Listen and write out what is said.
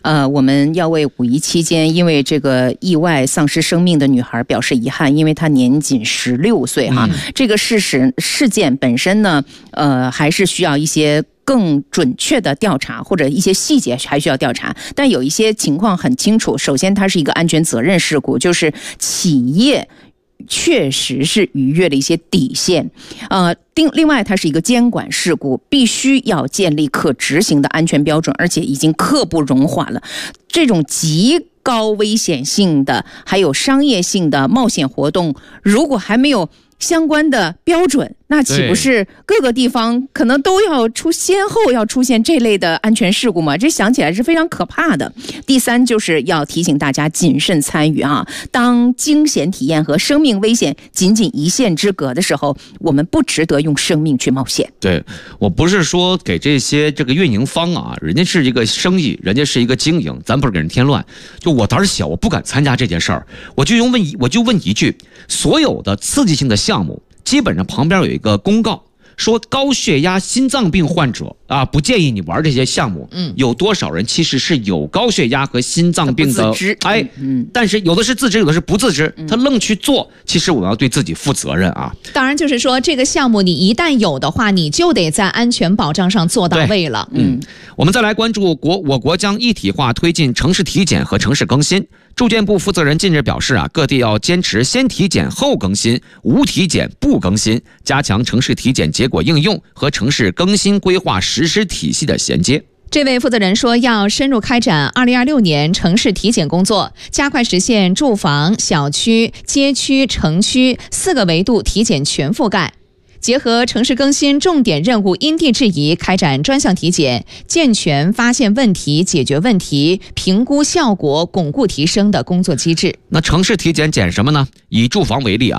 我们要为五一期间因为这个意外丧失生命的女孩表示遗憾，因为她年仅16岁哈。这个事件本身呢，还是需要一些更准确的调查，或者一些细节还需要调查，但有一些情况很清楚。首先，它是一个安全责任事故，就是企业确实是逾越了一些底线，另外它是一个监管事故，必须要建立可执行的安全标准，而且已经刻不容缓了。这种极高危险性的还有商业性的冒险活动，如果还没有相关的标准，那岂不是各个地方可能都要先后要出现这类的安全事故吗？这想起来是非常可怕的。第三，就是要提醒大家谨慎参与啊！当惊险体验和生命危险仅仅一线之隔的时候，我们不值得用生命去冒险。 对，我不是说给这个运营方啊，人家是一个生意，人家是一个经营，咱不是给人添乱。就我胆小，我不敢参加这件事儿，我就问一句：所有的刺激性的项目，基本上旁边有一个公告，说高血压、心脏病患者啊，不建议你玩这些项目。有多少人其实是有高血压和心脏病的？但是有的是自知，有的是不自知，他愣去做。其实我们要对自己负责任啊。 当然，就是说这个项目你一旦有的话，你就得在安全保障上做到位了。 我们再来关注我国将一体化推进城市体检和城市更新。住建部负责人近日表示啊，各地要坚持先体检后更新，无体检不更新，加强城市体检结果应用和城市更新规划实施体系的衔接。 这位负责人说，要深入开展2026年城市体检工作，加快实现住房、小区、街区、城区4个维度体检全覆盖。结合城市更新重点任务因地制宜，开展专项体检，健全发现问题、解决问题、评估效果、巩固提升的工作机制。 那城市体检检什么呢？以住房为例啊。